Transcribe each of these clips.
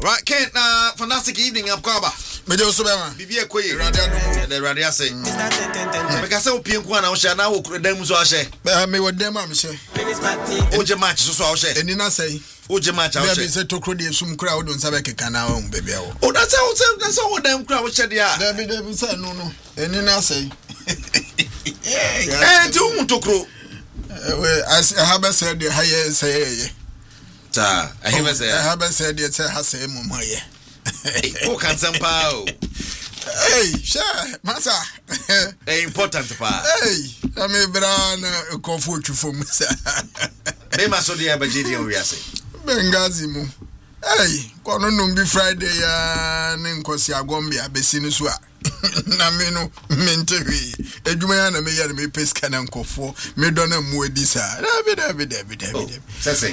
Right, Kent, fantastic evening, Abkaba. Mejo Subema. Bibi Ekoye. The radio say. Because I open one I shall now them so I say. Me what them am say. Oje match so I say. Eni na say. Oje match I say. Be say to crowd sum crowd don sabe keka na o baby o. Oh that's how them crowd say there. Be say no. Eni na say. Eh tu to crow. We as I have said the higher say. Ta, I have said. I have said the say ha say mo ye. Oh, can somehow. Hey, sure, massa. Important part. Hey, I mean, Brana, comfort you for me, sir. They must so dear, but JD, we are saying. Bengazimu. Hey, Kono Numbi Friday, Ninkosia Gombia, Bessinuswa. Namino, Menteri, Edumana, me pescan and cofo, Medona Muedisa. David. Sassing.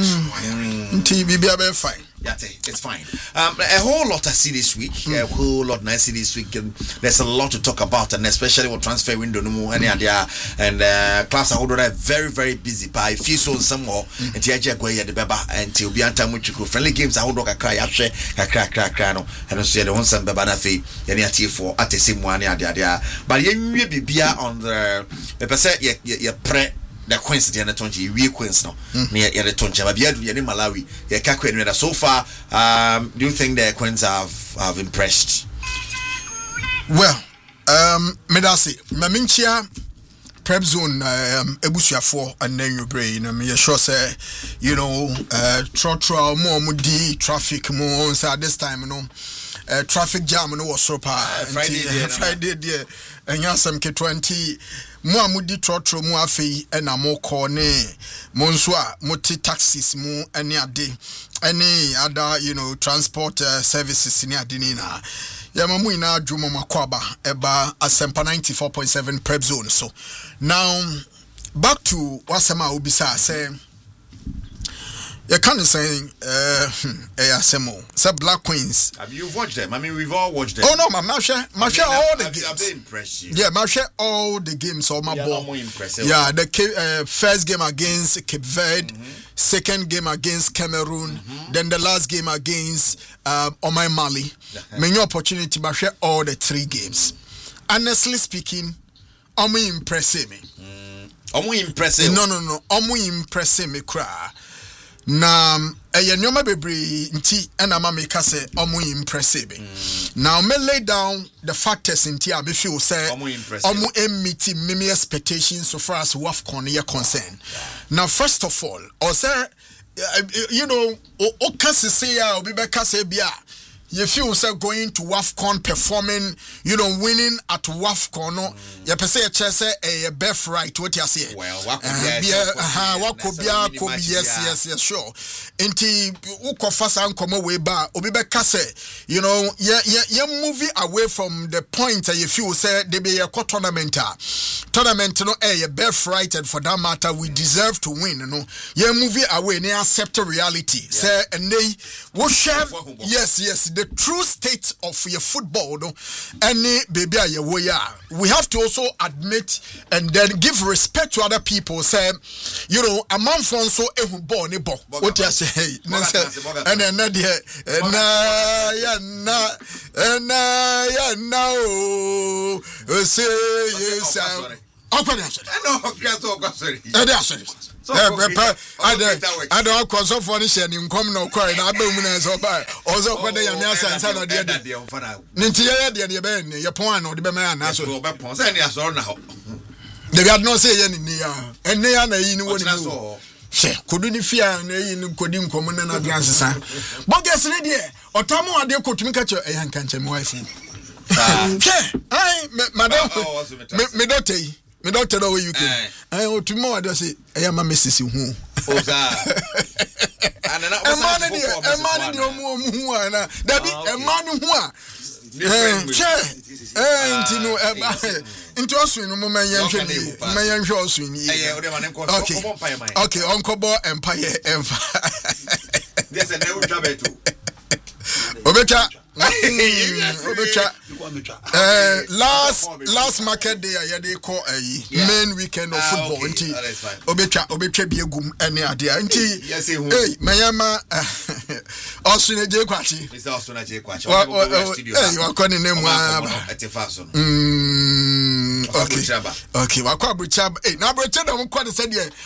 TV, fine. It's fine. A whole lot I see this week. A whole lot I see this week. There's a lot to talk about, and especially with transfer window no more. And class are very, very busy. But I feel so somewhere. And the go here the beba until be antam which friendly games. I hold a cry, crack, no. And also the one some beba na fe. Yani for at the same one but you be on the percent ye pre. The Queens the tonji we Queens no near the tonja but you Malawi ye kakwe so far do you think the Queens have impressed? Well medasi maminchia prep zone ebusuafo and then you brain me sure say trotro more di traffic more so this time traffic jam no was so Friday there and yasam K20 mo amudi trotro mo afei na mo ko ne mo nso a mo ti taxis mo ane ade any other transport services ni ade ni na ya mamu ina adwuma makwaba eba Asempa 94.7 prep zone. So now back to wasema obisa say you can't say Asemo. Say Black Queens. Have you watched them? I mean, we've all watched them. Oh no, my share all the games. Have they impressed you? Yeah, my share all the games. All my ball. More impressive. Yeah, the first game against Cape Verde, second game against Cameroon, then the last game against Omai Mali. Many opportunity. My share all the three games. Honestly speaking, I'm impressing me. I'm impressive. No. I'm impressing me. Cry. Na nyoma bebre nti na ma make say omo impressive. Now me lay down the factors nti I feel say omo meet me expectations so far as WAFCON is concerned. Now first of all, or say o can say obi be ka say bia you feel say going to WAFCON performing, winning at WAFCON, no, you per se say a birthright, what you say? Well, yes, sure. Inti uko fasa nkomo we ba obi be ka say, you moving away from the point that you feel say they be a tournament no a birthright, and for that matter we deserve to win, you moving away and accept reality. Say and they will share yes the true state of your football, any baby we have to also admit and then give respect to other people. Say, a man from so born what you say, and then I don't consult for this and in common or crying. I don't know. Also, for the young son of the Nintia, the Ben, your point or the man. They got no say any near, and they are in what couldn't fear in Codim common and advances. But guess an idea or Tomo, I dare could catch a young country wife. Madame, Medote. Me don't tell you can. I want tomorrow. I say I am a Mrs. Who. Okay, Uncle Bo Empire Obecha last market day they call a main weekend of football nti obetwa bi egum ene ade nti hey mayama osune je kwachi Mr. Osuna je kwachi you are calling name okay wakwa bruchaba hey na bruchaba dem kwa de said here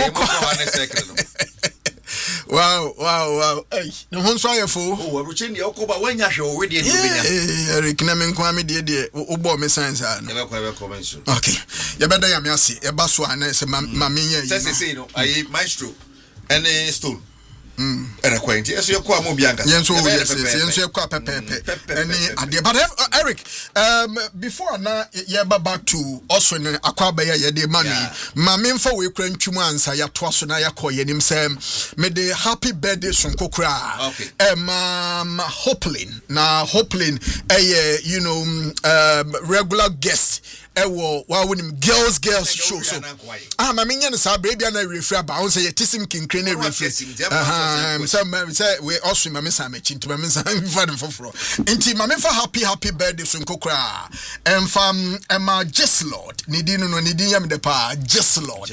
wow hey no ho so ayefo abruchi ne okoba wanya hwe o we de obenya Eric na me nkwa me de ubo me science an okay ya beda ya me ase e ba so an se ma menya yi say no ayi maestro ene stone era kwenti eso yakwa mo bianka yenso yakwa pepe any ade but Eric before na ye back to also ne akwa ba ye de mani ma memfa we kura ntwum ansa ya to so na yakoye nim sem me de happy birthday sonko kura hopelin you know regular guest ewo wa wonim girls show so ma menya ne sa bra bia na refra ba won say yetisim kinkre na refra say we also ma mesa ma chinto ma mesa fa dem foforo enti ma mefa happy birthday so nkokra emfam ema just lord nidi no nidi yam de pa just lord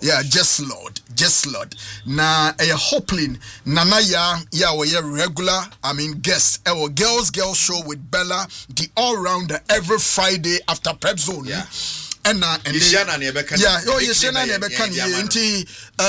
na hopelin nana ya we regular guest ewo girls show with Bella the all rounder every Friday after prep zone and Yeshana ne be kan Yeshana ne be kan nti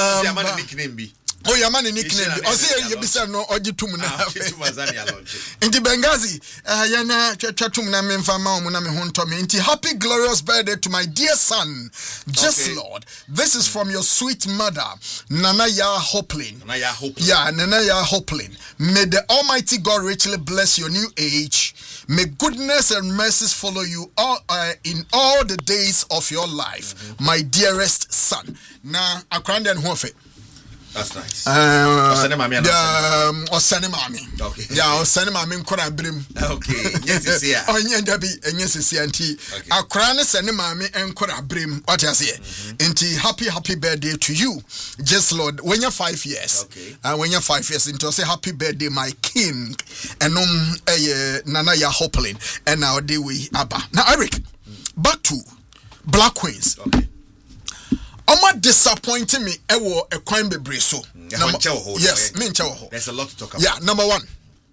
Yamani nickname o say ye bisa no ogitum na nti Bengazi yana twatum na memfa ma omo na me ho nto me nti happy glorious birthday to my dear son just Lord. This is from your sweet mother Nana Ya Hopelin. Nana Ya Hopelin. May the Almighty God richly bless your new age. May goodness and mercies follow you all in all the days of your life, my dearest son. Na akrande en ho fe. That's nice. Osane mami. Okay. Yeah, osane mami nkora brim. Okay. Yes, is here. Onye ndabi enye sisi anti. Akra ne sane mami nkora brim. What you say? Nti happy birthday to you. Just Lord, when you're 5 years. Okay. When you're 5 years, into say happy birthday my king. And Nana Ya Hopelin. And now they we Abba. Now Eric, back to Black Queens. Okay. Oma disappointing me ewo ekwan bebre so. Yes, me nche wo. There's a lot to talk about. Yeah, number one.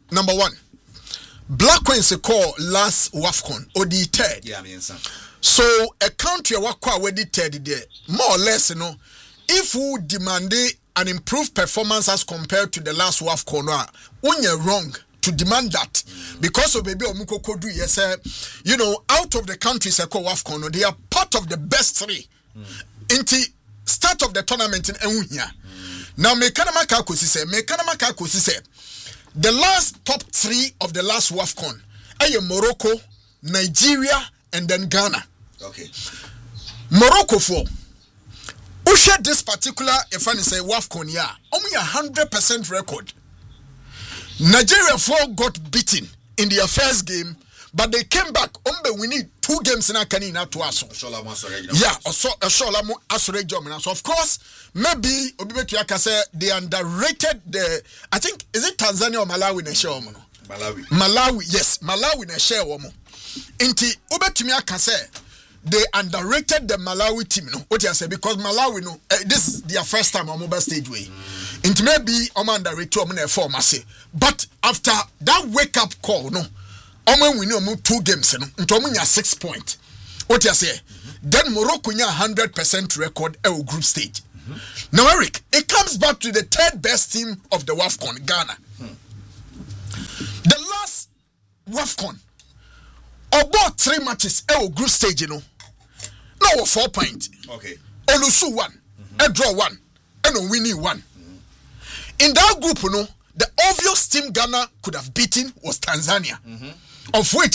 Black Queens call last WAFCON odi third. Yeah, me nsa. So a country wakwa we di third there. More or less, if we demand an improved performance as compared to the last WAFCON, when you're wrong to demand that, because of baby omuko kodu yes, out of the countries call WAFCON, they are part of the best three. Inti start of the tournament in Ehunya. Now Mekanamaka Kosi say the last top three of the last WAFCON are Morocco, Nigeria, and then Ghana. Okay. Morocco for who shared this particular if I say WAFCON only 100% record. Nigeria 4 got beaten in their first game. But they came back. We need 2 games in a canina to us. Yeah, so So of course, maybe they underrated the. I think is it Tanzania or Malawi na share omo. Malawi, yes, Malawi na share omo. Inti ubetumi akase they underrated the Malawi team. No, what you say because Malawi this is their first time on mobile stage way. Inti maybe underrated omo na form say. But after that wake up call, we know 2 games, and 6 points. What you say? Then Morocco 100% record group stage. Now, Eric, it comes back to the 3rd best team of the WAFCON, Ghana. The last WAFCON, about 3 matches group stage, now 4 points. Okay. Olusu 1, a draw 1, and a winning 1. In that group, the obvious team Ghana could have beaten was Tanzania. Of which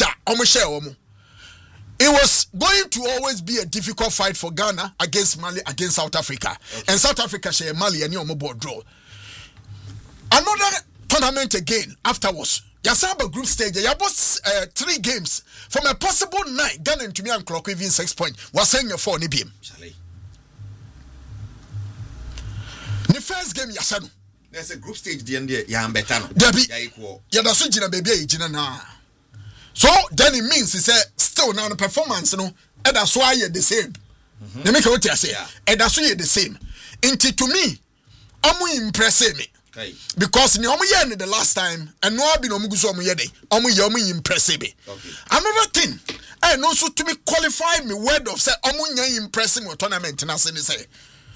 it was going to always be a difficult fight for Ghana against Mali, against South Africa. Okay. And South Africa share Mali and Yomobo draw. Another tournament again afterwards. Yasaba group stage, you was 3 games from a possible 9. Ghana to me and clock even 6 points. Was saying your 4 Nibim. The first game Yasanu. There's a group stage the end there. Yambetano. Debbie. Yadasujina baby, Jina. So then it means still now the performance no and that's why you're the same. Let me what you say. And that's why you're the same. Into to me, I'm impressing me. Okay. Because ni omu ye the last time and no abi no omu guso omu ye dey. Omu impressive. Okay. Another thing, I know so to me qualify me word of say omu nya impressive me tournament na say ni say.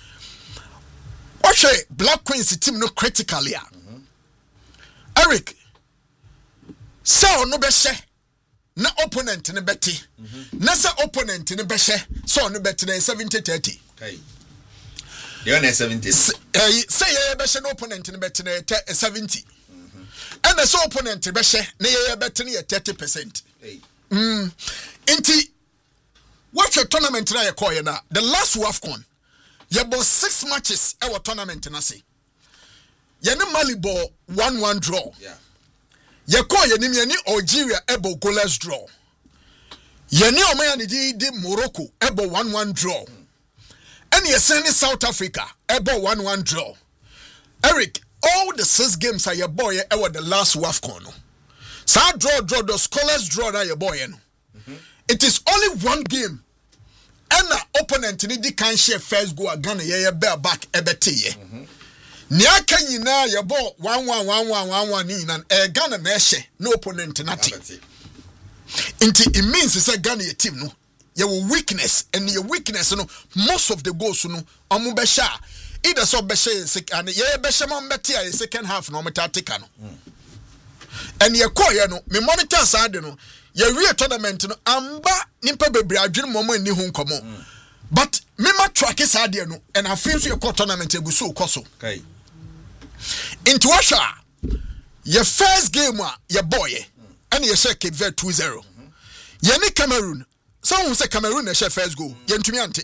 Watch Black Queens team no critically. Eric, say no be she na opponent ne beti. Na say opponent ne be she so no beti na 70-30. Okay. You are 70. Say ye be she no opponent ne beti na 70. And the so opponent be she na ye beti na 30%. Hey. Inti watch your tournament na ye call ye na. The last WAFCON ye bought 6 matches our tournament na say. Ye ne Mali ball 1-1 draw. Yeah. Ye call ye ni Algeria ebo goalless draw. Ye ni omaya ni di Morocco ebo 1-1 draw. And ye send South Africa ebo 1-1 draw. Eric, all the 6 games are your boy ever the last WAFCON. So draw the scholars draw that your boy no. It is only 1 game. And the opponent ni di can share first go Ghana ye bear back ebete ye. Nia Kanyina your ball 1-1 in and Ghana na no opponent nothing. It means it's a Ghana team no. Your weakness and your weakness no most of the goals no amu besha either so besha and ye besha man betia second half no metatika no. And ye call ye no me monitor side no ye real tournament no amba nimpa bebre adwene momo ni hu nkomo. But me ma track side no and I feel so your tournament eguso koso. Okay. Into Russia, your first game your boy and you share Cape Verde 2-0. Yeni Cameroon. Someone say Cameroon they share first goal. Yentumi ante.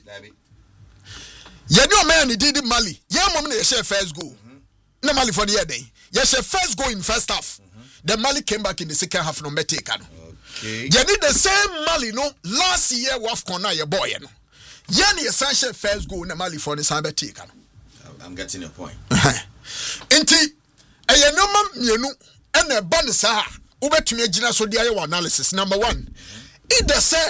Yeni man did Mali. Yeni mom they share first goal. No Mali for the year day. You share first goal in first half. Then Mali came back in the second half no meteka no. Okay. Yeni the same Mali no last year WAFCON na your boy no. Yeni share first goal na Mali for the same meteka no. I'm getting your point. Inti eyenoma mienu ena ba ne sa ubetumi agina so dia your analysis. Number 1, either say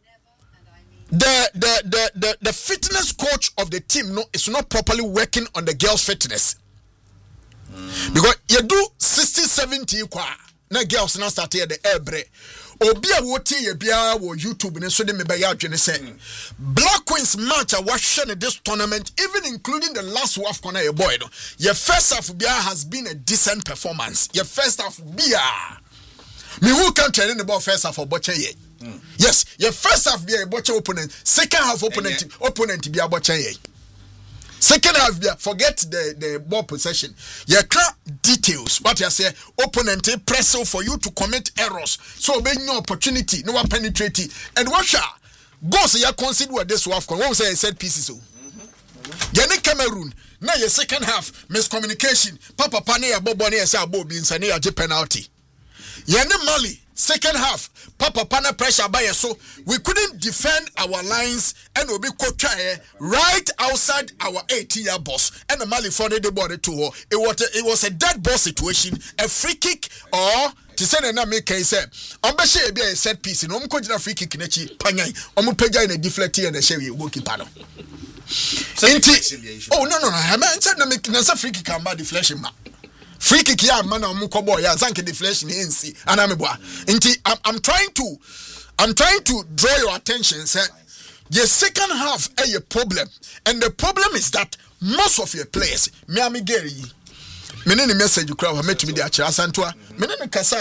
the fitness coach of the team no is not properly working on the girls' fitness. Because you do 60-70 kwa na girls now start here the airbre. Obi a wote ye bia wo YouTube ne so de me ba ya adwene say Black Queens match a wahwe in this tournament, even including the last WAFCON your boy no. Your first half bia has been a decent performance. Your first half bia me who can train the ball first half for Boche ye. Yes, your first half bia Boche opponent, second half opponent bia Boche ye. Second half, forget the ball possession. You can't details. What you say, opponent press for you to commit errors. So when no opportunity, no one penetrating. And Russia goes you consider this WAFCON. What was I said pieces? Yeni Cameroon. Now your second half miscommunication. Papa Pane ya Bobo ne say Bobo insane ya penalty. Yeni Mali. Second half, Papa Pana pressure by us, so we couldn't defend our lines and we be right outside our 18-year boss. And the Mali found the body to her. It was a dead ball situation, a free kick or to send a make case. Ambashe be a set piece. No mko jina free kick nechi panyai. Omu peja in a deflecting and a sherry woki pano. Oh no. I mean said na make na free kick amba deflection ma. Free kick ya man amuko boy ya zanke deflection NC anamebwa. Nti I'm trying to draw your attention say the second half a problem, and the problem is that most of your players me amigeri menene message you crowd met me there asantoa menene kasa